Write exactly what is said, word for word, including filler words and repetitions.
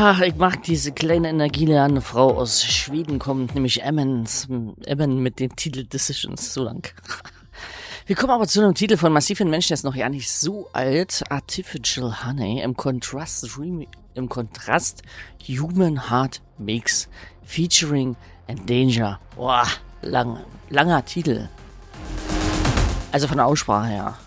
Ah, ich mag diese kleine energieleerne Frau aus Schweden kommt, nämlich Emmons, Emmen mit dem Titel Decisions, so lang. Wir kommen aber zu einem Titel von massiven Menschen, der ist noch ja nicht so alt, Artificial Honey, im Kontrast, im Kontrast Human Heart Mix, featuring Endanger. Boah, lang, langer Titel. Also von der Aussprache her.